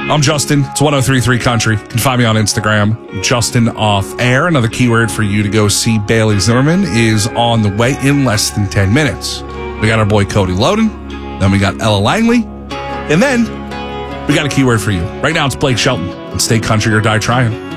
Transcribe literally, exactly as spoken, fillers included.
I'm Justin. It's one oh three point three Country. You can find me on Instagram, Justin Off Air. Another keyword for you to go see Bailey Zimmerman is on the way in less than ten minutes. We got our boy Cody Loden. Then we got Ella Langley. And then we got a keyword for you. Right now it's Blake Shelton. And stay country or die trying.